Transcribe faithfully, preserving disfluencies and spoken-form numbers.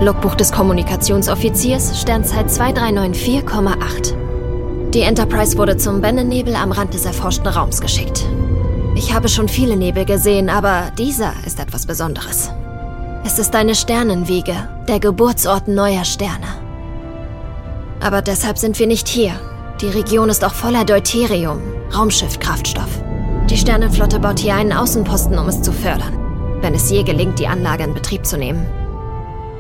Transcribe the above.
Logbuch des Kommunikationsoffiziers, Sternzeit zwei drei neun vier Komma acht. Die Enterprise wurde zum Bennennebel am Rand des erforschten Raums geschickt. Ich habe schon viele Nebel gesehen, aber dieser ist etwas Besonderes. Es ist eine Sternenwiege, der Geburtsort neuer Sterne. Aber deshalb sind wir nicht hier. Die Region ist auch voller Deuterium, Raumschiffkraftstoff. Die Sternenflotte baut hier einen Außenposten, um es zu fördern, wenn es je gelingt, die Anlage in Betrieb zu nehmen.